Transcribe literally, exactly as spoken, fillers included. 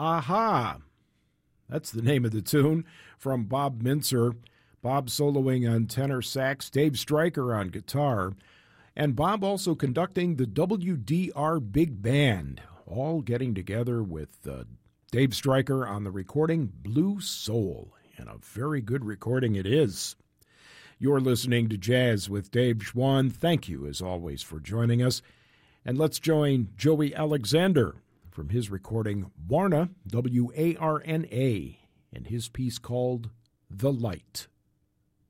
Aha! That's the name of the tune from Bob Mintzer. Bob soloing on tenor sax, Dave Stryker on guitar, and Bob also conducting the W D R Big Band, all getting together with uh, Dave Stryker on the recording Blue Soul, and a very good recording it is. You're listening to Jazz with Dave Schwann. Thank you, as always, for joining us. And let's join Joey Alexander from his recording Warna, W A R N A, and his piece called The Light.